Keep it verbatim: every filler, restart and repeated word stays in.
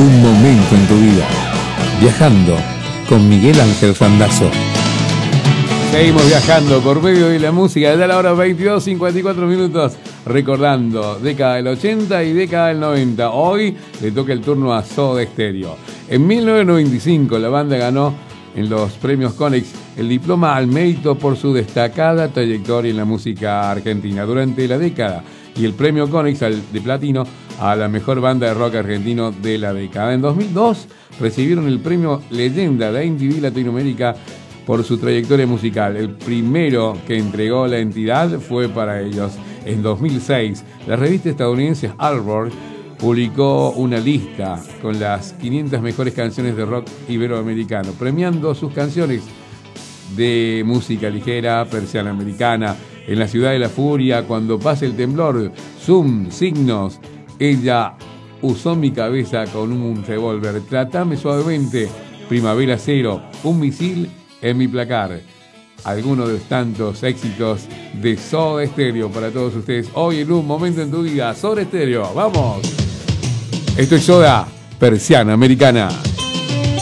Un momento en tu vida. Viajando con Miguel Ángel Randazzo. Seguimos viajando por medio de la música desde la hora veintidós cincuenta y cuatro minutos, recordando década del ochenta y década del noventa. Hoy le toca el turno a Soda Stereo. En mil novecientos noventa y cinco la banda ganó en los premios Konex el diploma al mérito por su destacada trayectoria en la música argentina durante la década y el premio Konex al de platino a la mejor banda de rock argentino de la década. En dos mil dos recibieron el premio Leyenda de M T V Latinoamérica por su trayectoria musical. El primero que entregó la entidad fue para ellos. En dos mil seis, la revista estadounidense Billboard publicó una lista con las quinientas mejores canciones de rock iberoamericano, premiando sus canciones de música ligera, persiana americana, En la ciudad de la furia, Cuando pase el temblor, Zoom, Signos, Ella usó mi cabeza con un revólver, Tratame suavemente, Primavera cero, Un misil en mi placar. Algunos de los tantos éxitos de Soda Stereo para todos ustedes hoy en Un Momento en tu Vida. Soda Stereo, ¡vamos! Esto es Soda, persiana americana.